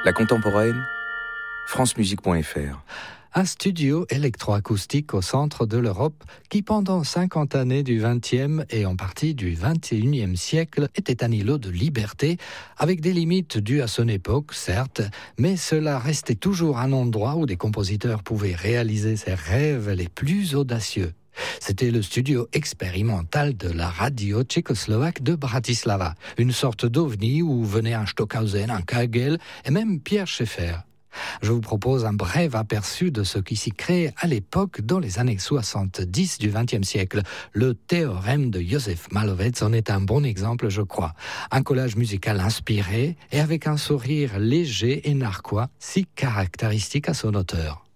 La contemporaine, francemusique.fr. Un studio électroacoustique au centre de l'Europe qui, pendant 50 années du XXe et en partie du XXIe siècle, était un îlot de liberté, avec des limites dues à son époque, certes, mais cela restait toujours un endroit où des compositeurs pouvaient réaliser ses rêves les plus audacieux. C'était le studio expérimental de la radio tchécoslovaque de Bratislava, une sorte d'ovni où venaient un Stockhausen, un Kagel et même Pierre Schaeffer. Je vous propose un bref aperçu de ce qui s'y crée à l'époque dans les années 70 du XXe siècle. Le théorème de Josef Malowetz en est un bon exemple, je crois. Un collage musical inspiré et avec un sourire léger et narquois, si caractéristique à son auteur.